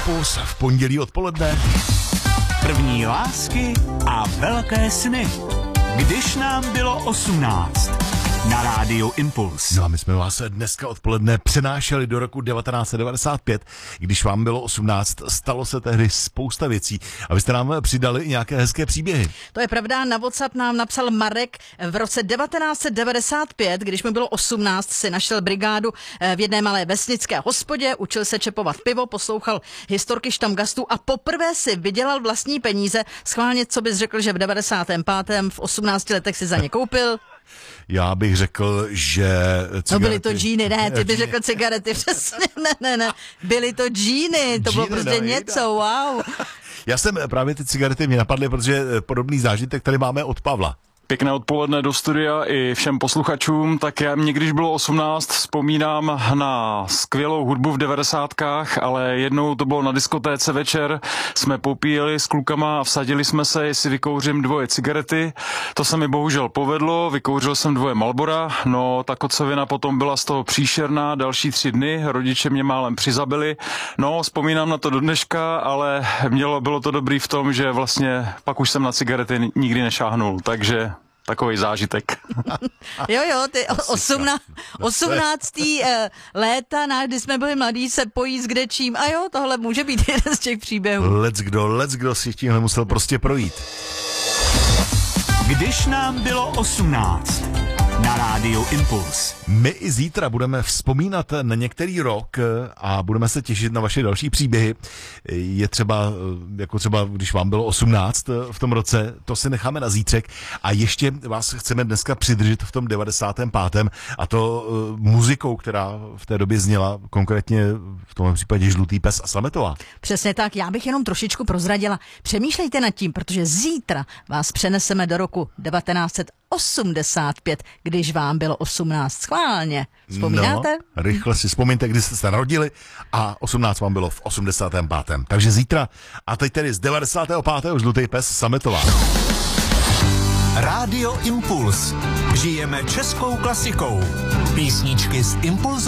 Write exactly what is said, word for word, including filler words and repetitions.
Impuls v pondělí odpoledne. První lásky a velké sny. Když nám bylo osmnáct. Na rádiu Impuls. No a my jsme vás dneska odpoledne přenášeli do roku devatenáct set devadesát pět. Když vám bylo osmnáct, stalo se tehdy spousta věcí. A vy jste nám přidali i nějaké hezké příběhy. To je pravda, na WhatsApp nám napsal Marek. V roce devatenáct set devadesát pět, když mu bylo osmnáct, si našel brigádu v jedné malé vesnické hospodě, učil se čepovat pivo, poslouchal historky štamgastů a poprvé si vydělal vlastní peníze. Schválně, co bys řekl, že v devadesátém pátém v osmnácti letech si za ně koupil? Já bych řekl, že cigarety... No byly to džíny, ne, ty bys řekl cigarety, přesně, ne, ne, ne, byly to džíny, to bylo prostě no, něco, wow. Já jsem právě ty cigarety mě napadly, protože podobný zážitek tady máme od Pavla. Pěkné odpoledne do studia i všem posluchačům. Tak já mě, když bylo osmnáct, vzpomínám na skvělou hudbu v devadesátkách, ale jednou to bylo na diskotéce večer, jsme popíjeli s klukama a vsadili jsme se, jestli vykouřím dvoje cigarety. To se mi bohužel povedlo, vykouřil jsem dvoje Marlbora, no ta kocovina potom byla z toho příšerná, další tři dny, rodiče mě málem přizabili. No, vzpomínám na to do dneška, ale mělo, bylo to dobrý v tom, že vlastně pak už jsem na cigarety nikdy nešáhnul, takže takový zážitek. Jo, jo, ty osmnáctý léta, náš, kdy jsme byli mladí, se pojí s kdečím. A jo, tohle může být jeden z těch příběhů. Let's kdo, let's kdo si tímhle musel prostě projít. Když nám bylo osmnáct. Na rádiu Impuls. My i zítra budeme vzpomínat na některý rok a budeme se těšit na vaše další příběhy. Je třeba, jako třeba, když vám bylo osmnáct v tom roce, to si necháme na zítřek. A ještě vás chceme dneska přidržet v tom devadesátém pátém a to uh, muzikou, která v té době zněla, konkrétně v tom případě Žlutý pes a Sametová. Přesně tak, já bych jenom trošičku prozradila. Přemýšlejte nad tím, protože zítra vás přeneseme do roku devatenáct set osmdesát pět, když vám bylo osmnáct. Schválně. Vzpomínáte? No, rychle si vzpomeňte, kdy jste se narodili a osmnáct vám bylo v osmdesátém pátém. Takže zítra a teď tedy z devadesátého pátého Žlutý pes Sametová. Rádio Impuls. Žijeme českou klasikou. Písničky z Impulzu.